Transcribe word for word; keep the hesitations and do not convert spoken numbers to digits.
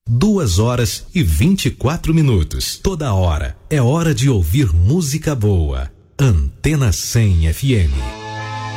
Duas horas e vinte e quatro minutos. Toda hora é hora de ouvir música boa. Antena cem F M.